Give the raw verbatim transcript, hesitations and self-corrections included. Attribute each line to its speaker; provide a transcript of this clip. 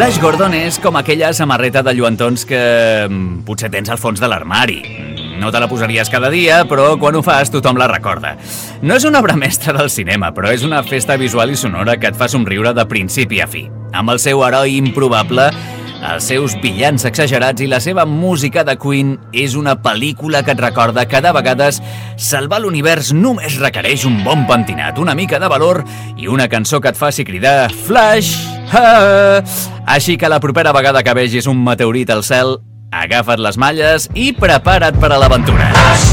Speaker 1: Flash Gordon és com aquella samarreta de lluentons que mm, potser tens al fons de l'armari. No te la posaries cada dia, però quan ho fas tothom la recorda. No és una obra mestra del cinema, però és una festa visual i sonora que et fa somriure de principi a fi. Amb el seu heroi improbable, els seus villans exagerats i la seva música de Queen, és una pel·lícula que et recorda que de vegades salvar l'univers només requereix un bon pentinat, una mica de valor i una cançó que et faci cridar Flash! Ah! Així que la propera vegada que vegis un meteorit al cel, agafa't les malles i prepara't per a l'aventura.